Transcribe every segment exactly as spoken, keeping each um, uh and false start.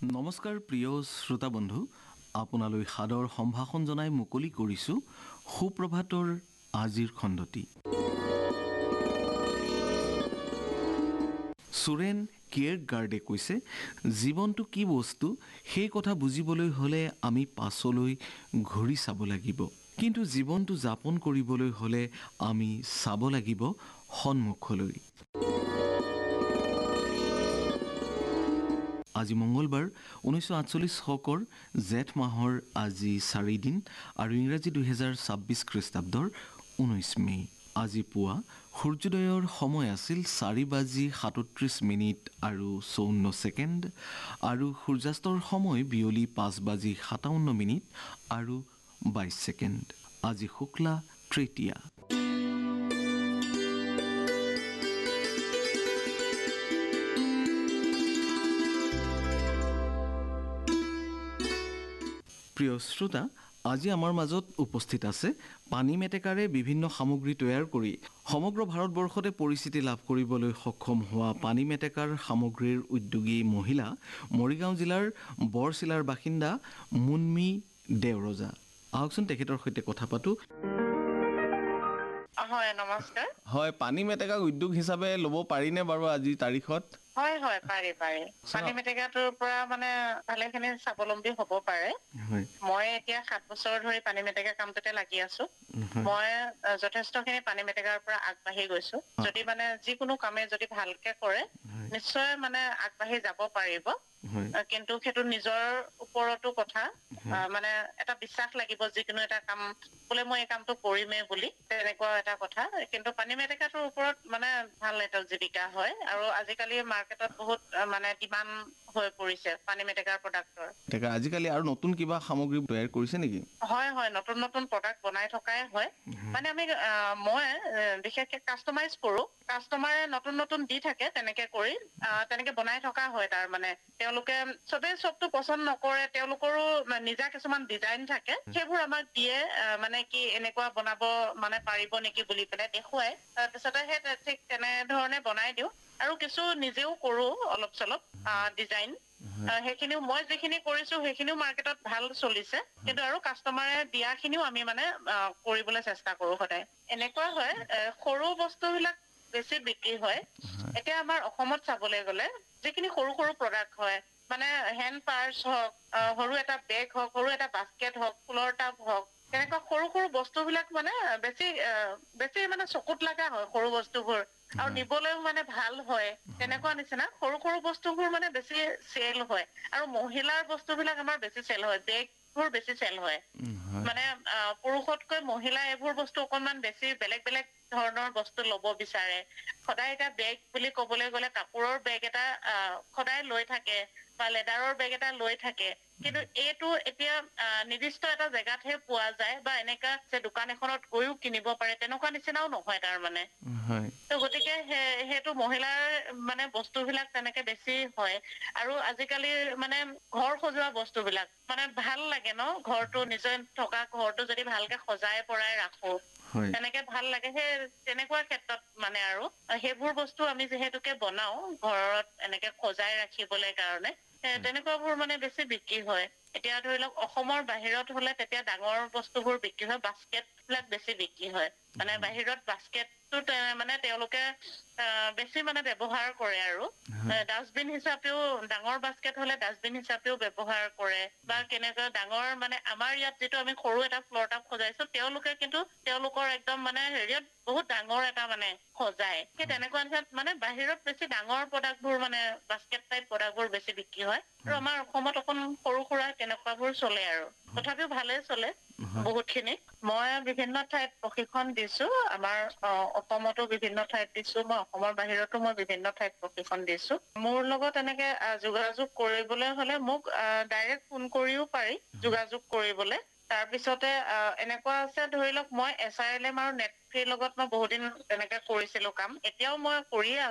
নমস্কাৰ প্ৰিয় শ্ৰোতা বন্ধু, আপোনালৈ সাদৰ সম্ভাষণ জনাই মুকলি কৰিছোঁ সুপ্ৰভাতৰ আজিৰ খণ্ডটি। চোৰেন কিয়েৰগাৰ্ডে কৈছে, জীৱনটো কি বস্তু সেই কথা বুজিবলৈ হ'লে আমি পাছলৈ ঘূৰি চাব লাগিব, কিন্তু জীৱনটো যাপন কৰিবলৈ হ'লে আমি চাব লাগিব সন্মুখলৈ। আজি মঙ্গলবাৰ ঊনৈছশ আঠচল্লিছ শকৰ জেঠ মাহৰ আজি চাৰিদিন আৰু ইংৰাজী দুহেজাৰ ছাব্বিছ খ্ৰীষ্টাব্দৰ ঊনৈছ মে'। আজি পুৱা সূৰ্যোদয়ৰ সময় আছিল চাৰি বাজি সাতত্ৰিছ মিনিট আৰু চৌৱন্ন ছেকেণ্ড আৰু সূৰ্যাস্তৰ সময় বিয়লি পাঁচ বাজি সাতাৱন্ন মিনিট আৰু বাইছ ছেকেণ্ড। আজি শুক্লা তৃতীয়া। প্ৰিয় শ্ৰোতা, আজি আমাৰ মাজত উপস্থিত আছে পানী মেটেকাৰে বিভিন্ন সামগ্ৰী তৈয়াৰ কৰি সমগ্ৰ ভাৰতবৰ্ষতে পৰিচিতি লাভ কৰিবলৈ সক্ষম হোৱা পানী মেটেকাৰ সামগ্ৰীৰ উদ্যোগী মহিলা মৰিগাঁও জিলাৰ বৰচিলাৰ বাসিন্দা মুনমী দেওৰজা। আহকচোন তেখেতৰ সৈতে কথা পাতোঁ। হয়, নমস্কাৰ। হয়, পানী মেটেকাক উদ্যোগ হিচাপে ল'ব পাৰিনে বাৰু আজিৰ তাৰিখত? হয় হয় পাৰি পাৰি পানী মেটেকাটোৰ পৰা মানে ভালেখিনি স্বাৱলম্বী হ'ব পাৰে। হয়, মই এতিয়া সাত বছৰ ধৰি পানী মেটেকা কামটোতে লাগি আছো। হয়, মই আহ, যথেষ্টখিনি পানী মেটেকাৰ পৰা আগবাঢ়ি গৈছো। অ। যদি মানে যিকোনো কামে যদি ভালকে কৰে হয়, নিশ্চয় মানে আগবাঢ়ি যাব পাৰিব। হয়, আহ, কিন্তু সেইটো নিজৰ ওপৰতো কথা। হয়, আহ, মানে এটা বিশ্বাস লাগিব যিকোনো এটা কাম বোলে মই এই কামটো কৰিমেই বুলি, তেনেকুৱা এটা কথা। কিন্তু পানী মেটেকাটোৰ ওপৰত মানে ভাল এটা জীৱিকা হয় আৰু আজিকালি মাৰ্কেটত বহুত আহ, মানে ডিমাণ্ড হৈ পৰিছে পানী মেটেকাৰ প্ৰডাক্টৰ। মেটেকা আজিকালি আৰু নতুন কিবা সামগ্ৰী তৈয়াৰ কৰিছে নেকি? হয় হয় নতুন নতুন প্ৰডাক্ট বনাই থকাই হয়। মানে আমি আহ, মই আহ, বিশেষকে কাষ্টমাইজ কৰো। কাষ্টমাৰে নতুন নতুন দি থাকে তেনেকে কৰি আহ, তেনেকে বনাই থকা হয়। তাৰ মানে তেওঁলোকে চবেই চবটো পচন্দ নকৰে, তেওঁলোকৰো নিজা কিছুমান ডিজাইন থাকে, সেইবোৰ আমাক দিয়ে। আহ, মানে কি এনেকুৱা বনাব মানে পাৰিব নেকি বুলি পেলাই দেখুৱাই, তাৰপিছতে সেই ঠিক তেনেধৰণে বনাই দিওঁ। আৰু কিছু নিজেও কৰো অলপ চলপ ডিজাইন। সেইখিনিও মই যিখিনি কৰিছো সেইখিনিও মাৰ্কেটত ভাল চলিছে, কিন্তু আৰু কাষ্টমাৰে দিয়া খিনিও আমি মানে আহ, কৰিবলৈ চেষ্টা কৰো সদায়। এনেকুৱা হয় এ, সৰু বস্তুবিলাক বেছি বিক্ৰী হয়। এতিয়া আমাৰ অসমত চাবলৈ গ'লে যিখিনি সৰু সৰু প্ৰডাক্ট হয়, মানে হেণ্ড পাৰ্চ হওক, আহ, সৰু এটা বেগ হওক, সৰু এটা বাস্কেট হওক, ফুলৰ টাব হওক, তেনেকুৱা সৰু সৰু বস্তুবিলাক মানে বেছি আহ, বেছি মানে চকুত লগা হয় সৰু বস্তুবোৰ, আৰু নিবলৈও মানে ভাল হয়। তেনেকুৱা নিচিনা সৰু সৰু বস্তুবোৰ মানে বেছি চেল হয়। আৰু মহিলাৰ বস্তুবিলাক আমাৰ বেছি চেল হয়, বেগবোৰ বেছি চেল হয়। মানে আহ, পুৰুষতকৈ মহিলাই এইবোৰ বস্তু অকনমান বেছি বেলেগ বেলেগ ধৰণৰ বস্তু লব বিচাৰে। সদায় এতিয়া বেগ বুলি কবলৈ গ'লে কাপোৰৰ বেগ এটা আহ, সদায় লৈ থাকে বা লেডাৰৰ বেগ এটা লৈ থাকে। কিন্তু এইটো এতিয়া আহ, নিৰ্দিষ্ট এটা জেগাতহে পোৱা যায় বা এনেকা যে দোকান এখনত গৈও কিনিব পাৰে, তেনেকুৱা নিচিনাও নহয় তাৰ মানে। হয়, ত' গতিকে সেই সেইটো মহিলাৰ মানে বস্তুবিলাক তেনেকে বেছি হয়। আৰু আজিকালি মানে ঘৰ সজোৱা বস্তুবিলাক মানে ভাল লাগে ন, ঘৰটো নিজে থকা ঘৰটো যদি ভালকে সজাই পৰাই ৰাখো, হয়, তেনেকে ভাল লাগে। সেই তেনেকুৱা ক্ষেত্ৰত মানে আৰু সেইবোৰ বস্তু আমি যিহেতুকে বনাও ঘৰত এনেকে সজাই ৰাখিবলৈ কাৰণে, এ তেনেকুৱাবোৰ মানে বেছি বিক্ৰী হয়। এতিয়া ধৰি লওক অসমৰ বাহিৰত হলে তেতিয়া ডাঙৰ বস্তুবোৰ বিক্ৰী হয়, বাস্কেট বিলাক বেছি বিক্ৰী হয়। মানে বাহিৰত বাস্কেটটো মানে তেওঁলোকে আহ, বেছি মানে ব্যৱহাৰ কৰে আৰু ডাষ্টবিন হিচাপেও ডাঙৰ বাস্কেট হলে ডাষ্টবিন হিচাপেও ব্যৱহাৰ কৰে। বা কেনেকুৱা ডাঙৰ মানে আমাৰ ইয়াত যিটো আমি সৰু এটা ফ্ল'ৰ টাব সজাইছো, তেওঁলোকে কিন্তু তেওঁলোকৰ একদম মানে হেৰিয়ত বহুত ডাঙৰ এটা মানে সজাই। সেই তেনেকুৱা নিচিনা মানে বাহিৰত বেছি ডাঙৰ প্ৰডাক্টবোৰ মানে বাস্কেট টাইপ প্ৰডাক্টবোৰ বেছি বিক্ৰী হয়। আৰু আমাৰ অসমত অকণ সৰু সুৰা তেনেকুৱাবোৰ চলে আৰু তথাপিও ভালেই চলে বহুত খিনি। মই বিভিন্ন ঠাইত প্ৰশিক্ষণ দিছো, আমাৰ অ, অসমতো বিভিন্ন ঠাইত দিছো, মই অসমৰ বাহিৰতো মই বিভিন্ন ঠাইত প্ৰশিক্ষণ দিছো। মোৰ লগত এনেকে যোগাযোগ কৰিবলৈ হলে মোক ডাইৰেক্ট ফোন কৰিও পাৰি যোগাযোগ কৰিবলৈ। তাৰপিছতে আহ, এনেকুৱা আছে ধৰি লওক মই এছ আই এল এম আৰু নেটফ্ৰীৰ লগত মই বহুত দিন তেনেকে কৰিছিলো কাম, এতিয়াও মই কৰিয়ে আছো।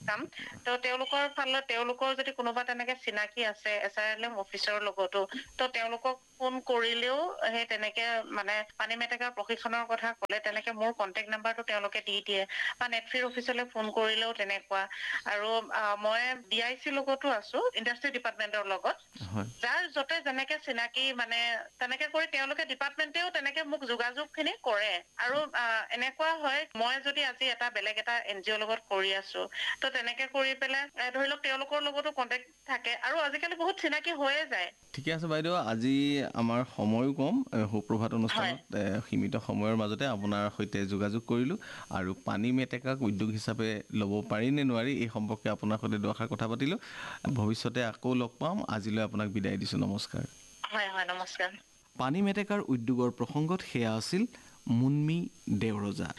কাম তো তেওঁলোকৰ ফালত তেওঁলোকৰ যদি কোনোবা তেনেকে চিনাকি আছে এছ আৰ এল এম অফিচৰ লগতো তো তেওঁলোকক ফোন কৰিলেও সেই তেনেকে মানে পানী মেটেকাৰ প্ৰশিক্ষণৰ কথা ক'লে তেনেকে মোৰ কণ্টেক্ট নাম্বাৰটো তেওঁলোকে দি দিয়ে বা নেটফিৰ অফিচলৈ ফোন কৰিলেও তেনেকুৱা আৰু মই ডি আই চিৰ লগতো আছো ইণ্ডাষ্ট্ৰি ডিপাৰ্টমেণ্টৰ লগত হয় যাৰ য'তে যেনেকে চিনাকি মানে তেনেকে কৰি তেওঁলোকে ডিপাৰ্টমেণ্টেও তেনেকে মোক যোগাযোগ খিনি কৰে আৰু এনেকুৱা হয় মই যদি আজি এটা বেলেগ এটা এন জি অ'ৰ লগত কৰি আছো তো তেনেকে কৰি পেলাই ধৰি লওক তেওঁলোকৰ লগতো কণ্টেক্ট থাকে আৰু আজিকালি বহুত চিনাকি হৈয়ে যায়। ঠিকে আছে বাইদেউ, আজি আমাৰ সময়ো কম, সুপ্ৰভাত হয় অনুষ্ঠানত সীমিত সময়ৰ মাজতে আপোনাৰ সৈতে যোগাযোগ কৰিলোঁ আৰু পানী মেটেকাক উদ্যোগ হিচাপে ল'ব পাৰি নে নোৱাৰি এই সম্পৰ্কে আপোনাৰ সৈতে দুআষাৰ কথা পাতিলোঁ। ভৱিষ্যতে আকৌ লগ পাম, আজিলৈ আপোনাক বিদায় দিছোঁ, নমস্কাৰ। হয় হয় নমস্কাৰ। পানী মেটেকাৰ উদ্যোগৰ প্ৰসংগত সেয়া আছিল মুন্মী দেওৰজা।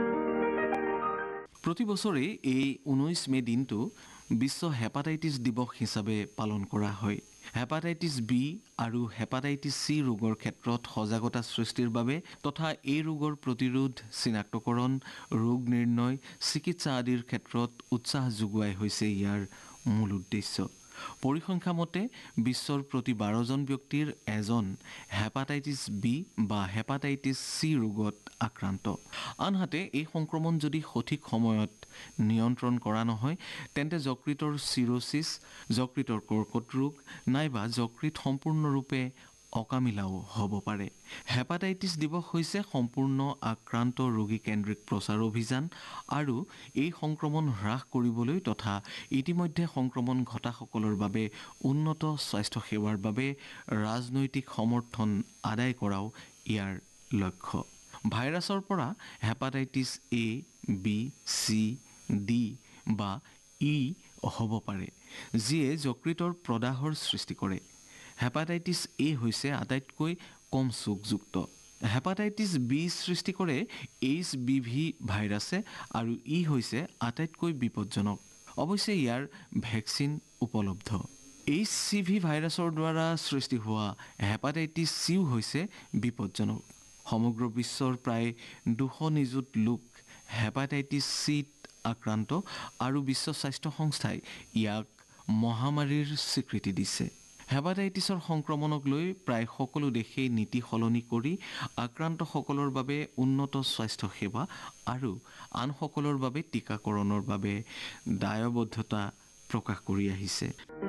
প্ৰতি বছৰে এই ঊনৈছ মে' দিনটো বিশ্ব হেপাটাইটিছ দিৱস হিচাপে পালন কৰা হয়। হেপাটাইটিছ বি আৰু হেপাটাইটিছ চি ৰোগৰ ক্ষেত্ৰত সজাগতা সৃষ্টিৰ বাবে তথা এই ৰোগৰ প্ৰতিৰোধ, চিনাক্তকৰণ, ৰোগ নিৰ্ণয়, চিকিৎসা আদিৰ ক্ষেত্ৰত উৎসাহ যোগোৱাই হৈছে ইয়াৰ মূল উদ্দেশ্য। পৰিসংখ্যা মতে বিশ্বৰ প্ৰতি বাৰজন ব্যক্তিৰ এজন হেপাটাইটিছ বি বা হেপাটাইটিছ চি ৰোগত আক্ৰান্ত। আনহাতে এই সংক্ৰমণ যদি সঠিক সময়ত নিয়ন্ত্ৰণ কৰা নহয় তেন্তে যকৃতৰ চিৰচিছ, যকৃতৰ কৰ্কট ৰোগ নাইবা যকৃত সম্পূৰ্ণৰূপে অকামিলাও হ'ব পাৰে। হেপাটাইটিছ দিৱস হৈছে সম্পূৰ্ণ আক্ৰান্ত ৰোগীকেন্দ্ৰিক প্ৰচাৰ অভিযান আৰু এই সংক্ৰমণ হ্ৰাস কৰিবলৈ তথা ইতিমধ্যে সংক্ৰমণ ঘটাসকলৰ বাবে উন্নত স্বাস্থ্যসেৱাৰ বাবে ৰাজনৈতিক সমৰ্থন আদায় কৰাও ইয়াৰ লক্ষ্য। ভাইৰাছৰ পৰা hepatitis A, B, C, D বা ই হ'ব পাৰে, যিয়ে যকৃতৰ প্ৰদাহৰ সৃষ্টি কৰে। হেপাটাইটিছ এ হৈছে আটাইতকৈ কম চুকযুক্ত। হেপাটাইটিছ বি সৃষ্টি কৰে এইচ বি ভি ভাইৰাছে আৰু ই হৈছে আটাইতকৈ বিপদজনক। অৱশ্যে ইয়াৰ ভেকচিন উপলব্ধ। এইচ চি ভি ভাইৰাছৰ দ্বাৰা সৃষ্টি হোৱা হেপাটাইটিছ চিও হৈছে বিপদজনক। সমগ্ৰ বিশ্বৰ প্ৰায় দুশ নিযুত লোক হেপাটাইটিছ চিত আক্ৰান্ত আৰু বিশ্ব স্বাস্থ্য সংস্থাই ইয়াক মহামাৰীৰ স্বীকৃতি দিছে। হেপাটাইটিছৰ সংক্ৰমণক লৈ প্ৰায় সকলো দেশেই নীতি সলনি কৰি আক্ৰান্তসকলৰ বাবে উন্নত স্বাস্থ্যসেৱা আৰু আনসকলৰ বাবে টীকাকৰণৰ বাবে দায়বদ্ধতা প্ৰকাশ কৰি আহিছে।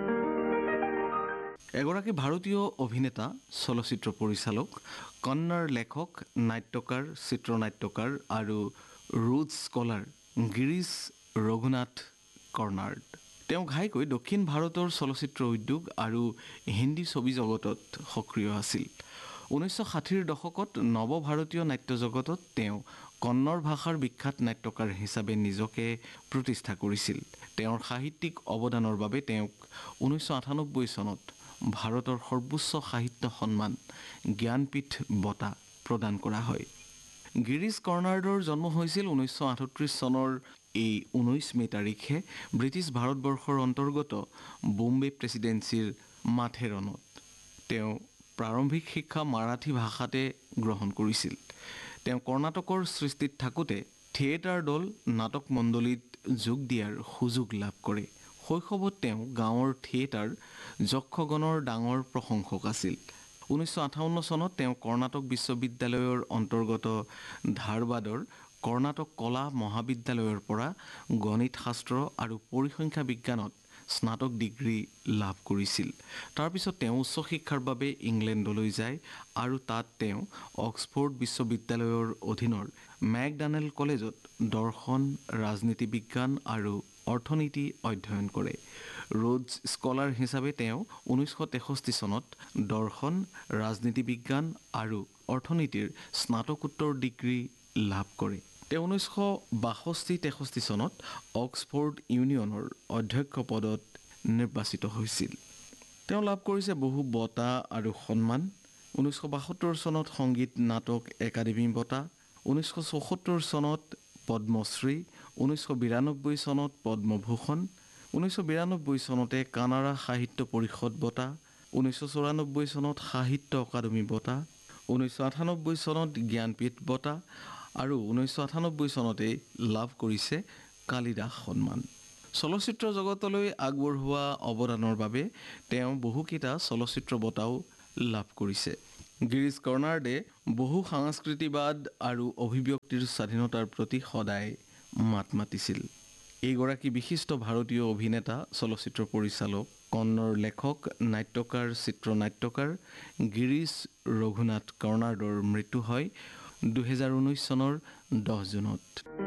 এগৰাকী ভাৰতীয় অভিনেতা, চলচ্চিত্ৰ পৰিচালক, কন্নড় লেখক, নাট্যকাৰ, চিত্ৰনাট্যকাৰ আৰু ৰোডছ স্কলাৰ গিৰীশ ৰঘুনাথ কৰ্নাড। তেওঁ ঘাইকৈ দক্ষিণ ভাৰতৰ চলচ্চিত্ৰ উদ্যোগ আৰু হিন্দী ছবি জগতত সক্ৰিয় আছিল। ঊনৈছশ ষাঠিৰ দশকত নৱভাৰতীয় নাট্য জগতত তেওঁ কন্নড় ভাষাৰ বিখ্যাত নাট্যকাৰ হিচাপে নিজকে প্ৰতিষ্ঠা কৰিছিল। তেওঁৰ সাহিত্যিক অৱদানৰ বাবে তেওঁক ঊনৈছশ আঠানব্বৈ চনত ভাৰতৰ সৰ্বোচ্চ সাহিত্য সন্মান জ্ঞানপীঠ বঁটা প্ৰদান কৰা হয়। গিৰীশ কৰ্নাডৰ জন্ম হৈছিল ঊনৈছশ আঠত্ৰিছ চনৰ এই ঊনৈছ মে' তাৰিখে ব্ৰিটিছ ভাৰতবৰ্ষৰ অন্তৰ্গত বোম্বে প্ৰেচিডেন্সিৰ মাথেৰণত। তেওঁ প্ৰাৰম্ভিক শিক্ষা মাৰাঠী ভাষাতে গ্ৰহণ কৰিছিল। তেওঁ কৰ্ণাটকৰ সৃষ্টিত থাকোঁতে থিয়েটাৰ দল, নাটক মণ্ডলীত যোগ দিয়াৰ সুযোগ লাভ কৰে। শৈশৱত তেওঁ গাঁৱৰ থিয়েটাৰ যক্ষগণৰ ডাঙৰ প্ৰশংসক আছিল। ঊনৈছশ আঠাৱন্ন চনত তেওঁ কৰ্ণাটক বিশ্ববিদ্যালয়ৰ অন্তৰ্গত ধাৰৱাডৰ কৰ্ণাটক কলা মহাবিদ্যালয়ৰ পৰা গণিত শাস্ত্ৰ আৰু পৰিসংখ্যা বিজ্ঞানত স্নাতক ডিগ্ৰী লাভ কৰিছিল। তাৰপিছত তেওঁ উচ্চ শিক্ষাৰ বাবে ইংলেণ্ডলৈ যায় আৰু তাত তেওঁ অক্সফৰ্ড বিশ্ববিদ্যালয়ৰ অধীনৰ মেকডানেল কলেজত দৰ্শন, ৰাজনীতি বিজ্ঞান আৰু অৰ্থনীতি অধ্যয়ন কৰে। ৰোডছ স্কলাৰ হিচাপে তেওঁ ঊনৈছশ তেষষ্ঠি চনত দৰ্শন, ৰাজনীতি বিজ্ঞান আৰু অৰ্থনীতিৰ স্নাতকোত্তৰ ডিগ্ৰী লাভ কৰে। তেওঁ ঊনৈছশ বাষষ্ঠি তেষষ্ঠি চনত অক্সফৰ্ড ইউনিয়নৰ অধ্যক্ষ পদত নিৰ্বাচিত হৈছিল। তেওঁ লাভ কৰিছে বহু বঁটা আৰু সন্মান। ঊনৈছশ বাসত্তৰ চনত সংগীত নাটক একাডেমী বঁটা, ঊনৈছশ চৌসত্তৰ চনত পদ্মশ্ৰী, ঊনৈছশ বিৰানব্বৈ চনত পদ্মভূষণ, ঊনৈছশ বিৰানব্বৈ চনতে কানাড়া সাহিত্য পৰিষদ বঁটা, ঊনৈছশ চৌৰানব্বৈ চনত সাহিত্য অকাডেমী বঁটা, ঊনৈছশ আঠানব্বৈ চনত জ্ঞানপীঠ বঁটা আৰু ঊনৈছশ আঠানব্বৈ চনতেই লাভ কৰিছে কালিদাস সন্মান। চলচ্চিত্ৰ জগতলৈ আগবঢ়োৱা অৱদানৰ বাবে তেওঁ বহুকেইটা চলচ্চিত্ৰ বঁটাও লাভ কৰিছে। গিৰীশ কৰ্ণাডে বহু সাংস্কৃতিবাদ আৰু অভিব্যক্তিৰ স্বাধীনতাৰ প্ৰতি সদায় মাত মাতিছিল। এইগৰাকী বিশিষ্ট ভাৰতীয় অভিনেতা, চলচ্চিত্ৰ পৰিচালক, কন্নড় লেখক, নাট্যকাৰ, চিত্ৰনাট্যকাৰ গিৰীশ ৰঘুনাথ কৰ্ণাডৰ মৃত্যু হয় দুহেজাৰ ঊনৈছ চনৰ দহ জুনত।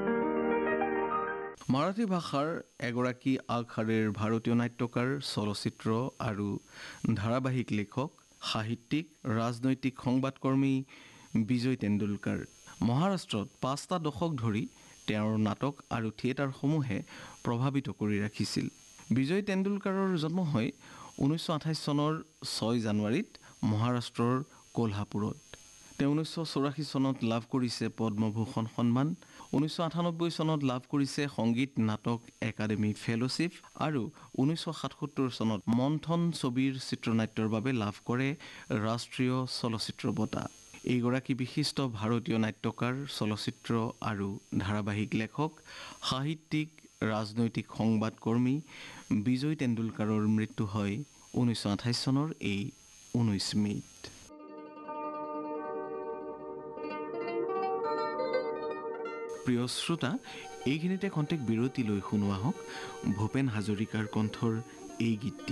মাৰাঠী ভাষাৰ এগৰাকী আগশাৰীৰ ভাৰতীয় নাট্যকাৰ, চলচ্চিত্ৰ আৰু ধাৰাবাহিক লেখক, সাহিত্যিক, ৰাজনৈতিক সংবাদকৰ্মী বিজয় তেণ্ডুলকাৰ। মহাৰাষ্ট্ৰত পাঁচটা দশক ধৰি তেওঁৰ নাটক আৰু থিয়েটাৰসমূহে প্ৰভাৱিত কৰি ৰাখিছিল। বিজয় তেণ্ডুলকাৰৰ জন্ম হয় ঊনৈছশ আঠাইছ চনৰ ছয় জানুৱাৰীত মহাৰাষ্ট্ৰৰ কোলহাপুৰত। তেওঁ ঊনৈছশ চৌৰাশী চনত লাভ কৰিছে পদ্মভূষণ সন্মান, ঊনৈছশ আঠানব্বৈ চনত লাভ কৰিছে সংগীত নাটক একাডেমী ফেলোশ্বিপ আৰু ঊনৈছশ সাতসত্তৰ চনত মন্থন ছবিৰ চিত্ৰনাট্যৰ বাবে লাভ কৰে ৰাষ্ট্ৰীয় চলচ্চিত্ৰ বঁটা। এইগৰাকী বিশিষ্ট ভাৰতীয় নাট্যকাৰ, চলচ্চিত্ৰ আৰু ধাৰাবাহিক লেখক, সাহিত্যিক, ৰাজনৈতিক সংবাদকৰ্মী বিজয় তেণ্ডুলকাৰৰ মৃত্যু হয় ঊনৈছশ আঠাইছ চনৰ এই ঊনৈছ মে'ত। প্ৰিয় শ্ৰোতা, এইখিনিতে খন্তেক বিৰতি লৈ শুনোৱা হওক ভূপেন হাজৰিকাৰ কণ্ঠৰ এই গীতটি।